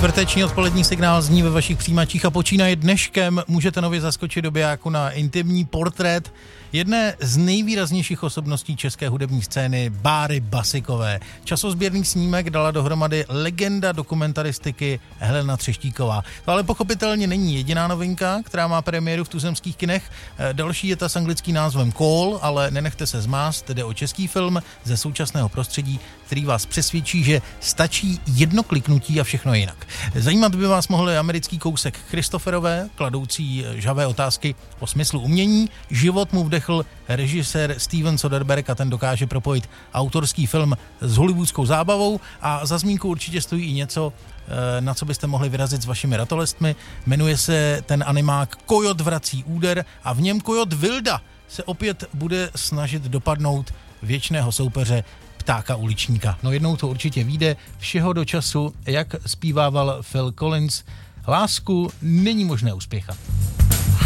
Čtvrteční odpolední signál zní ve vašich přijímačích a počínaje dneškem můžete nově zaskočit do bijáku na intimní portrét jedné z nejvýraznějších osobností české hudební scény, Báry Basikové. Časozběrný snímek dala dohromady legenda dokumentaristiky Helena Třeštíková. To ale pochopitelně není jediná novinka, která má premiéru v tuzemských kinech. Další je ta s anglickým názvem Call, ale nenechte se zmást, jde o český film ze současného prostředí, který vás přesvědčí, že stačí jedno kliknutí a všechno je jinak. Zajímat by vás mohl americký kousek Christopherové, kladoucí žhavé otázky o smyslu umění. Život mu vdechl režisér Steven Soderbergh a ten dokáže propojit autorský film s hollywoodskou zábavou a za zmínku určitě stojí i něco, na co byste mohli vyrazit s vašimi ratolestmi. Jmenuje se ten animák Kojot vrací úder a v něm Kojot Vilda se opět bude snažit dopadnout věčného soupeře Ptáka uličníka. No jednou to určitě vyjde, všeho do času, jak zpívával Phil Collins, lásku není možné uspěchat.